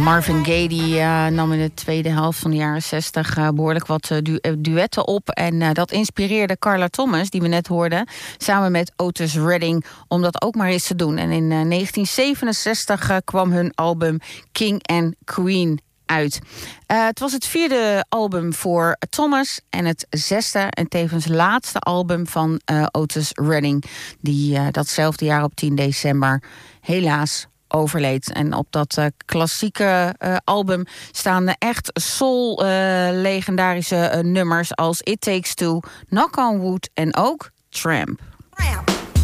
Marvin Gaye die, nam in de tweede helft van de jaren 60 behoorlijk wat duetten op. En dat inspireerde Carla Thomas, die we net hoorden, samen met Otis Redding, om dat ook maar eens te doen. En in 1967 kwam hun album King and Queen uit. Het was het 4e album voor Thomas en het 6e en tevens laatste album van Otis Redding, die datzelfde jaar op 10 december helaas overleed. En op dat klassieke album staan echt soul-legendarische nummers als It Takes Two, Knock on Wood en ook Tramp.